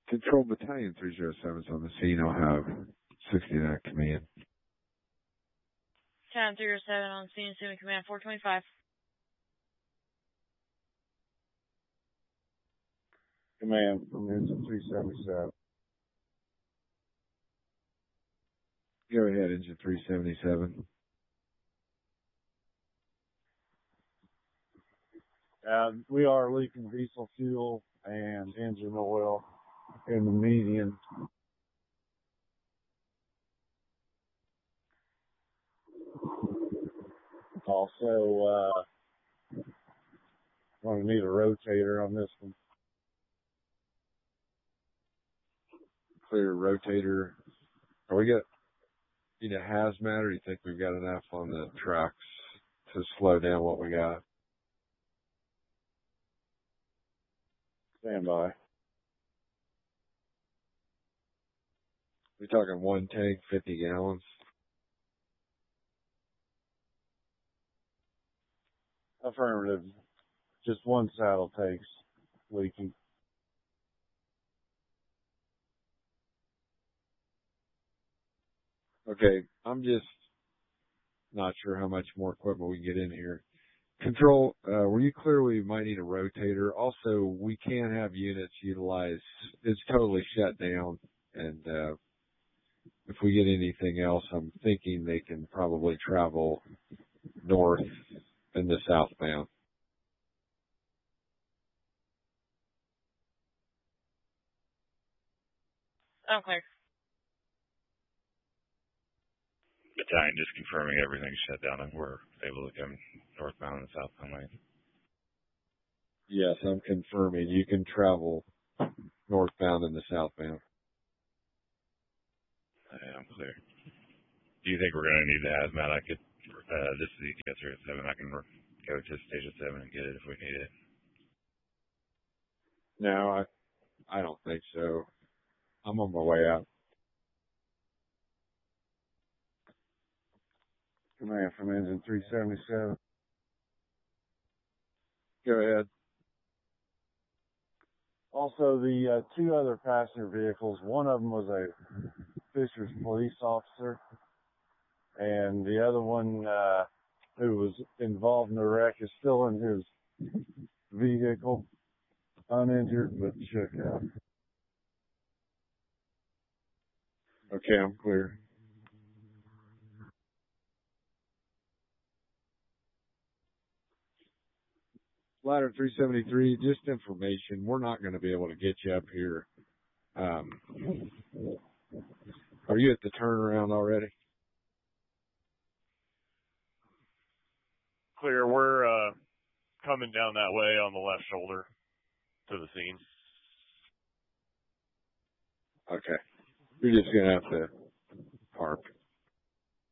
Control Battalion 307's on the scene. I'll have 69 command. Battalion 307 on scene, assuming command 425. Command from engine 377. Go ahead, engine 377. We are leaking diesel fuel and engine oil in the median. Also, going to need a rotator on this one. Clear rotator. Are we need a hazmat, or do you think we've got enough on the trucks to slow down what we got? Stand by. We're talking one tank, 50 gallons. Affirmative. Just one saddle tank's leaking. Okay, I'm just not sure how much more equipment we can get in here. Control, were you clear we might need a rotator? Also, we can't have units utilized. It's totally shut down, and if we get anything else, I'm thinking they can probably travel north and the southbound. Okay. Battalion, just confirming everything's shut down and we're able to come northbound and southbound lane. Yes, I'm confirming you can travel northbound and the southbound. Yeah, I'm clear. Do you think we're going to need the hazmat? I could, this is ETS 7. I can go to Station 7 and get it if we need it. No, I don't think so. I'm on my way out. Command from engine 377. Go ahead. Also, the two other passenger vehicles, one of them was a Fishers police officer, and the other one who was involved in the wreck is still in his vehicle, uninjured but shook out. Okay, I'm clear. Ladder 373, just information. We're not going to be able to get you up here. Are you at the turnaround already? Clear. We're coming down that way on the left shoulder to the scene. Okay. You're just going to have to park.